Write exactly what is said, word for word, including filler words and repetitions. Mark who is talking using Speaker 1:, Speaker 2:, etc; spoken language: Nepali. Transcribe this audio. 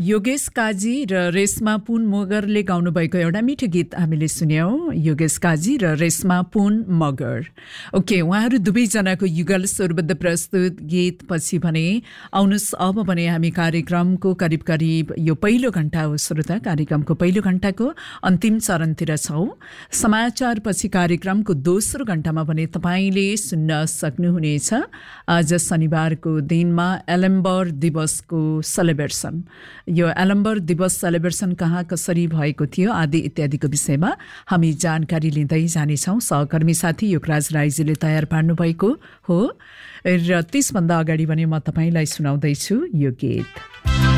Speaker 1: योगेश काजी र रेशमा पुन मगरले गाउनुभएको एउटा मिठो गीत हामीले सुन्यौं। योगेश काजी र रेशमा पुन मगर। ओके, उहाँहरू दुवैजनाको युगल स्वरबद्ध प्रस्तुत गीत पछि भने आउनुहोस् अब भने हामी कार्यक्रमको करिब करिब यो पहिलो घण्टा हो श्रोता, कार्यक्रमको पहिलो घण्टाको अन्तिम चरणतिर छौँ। समाचार पछि कार्यक्रमको दोस्रो घण्टामा भने तपाईँले सुन्न सक्नुहुनेछ आज शनिबारको दिनमा एलम्बर दिवसको सेलिब्रेसन। यो एलम्बर दिवस सेलिब्रेसन कहाँ कसरी भएको थियो आदि इत्यादिको विषयमा हामी जानकारी लिँदै जानेछौँ। सहकर्मी साथी योगराज राईजीले तयार पार्नुभएको हो र त्यसभन्दा अगाडि भने म तपाईँलाई सुनाउँदैछु यो गीत।